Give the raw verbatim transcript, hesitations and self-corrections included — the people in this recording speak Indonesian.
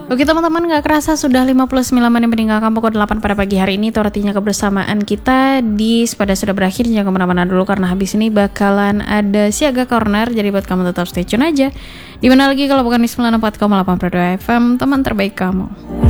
Oke teman-teman, gak kerasa sudah lima puluh sembilan menit meninggalkan pukul delapan pada pagi hari ini. Itu artinya kebersamaan kita di Sepada sudah berakhir. Jangan kemana-mana dulu karena habis ini bakalan ada Siaga Corner. Jadi buat kamu tetap stay tune aja. Dimana lagi kalau bukan di sembilan puluh empat koma delapan Pro F M, teman terbaik kamu.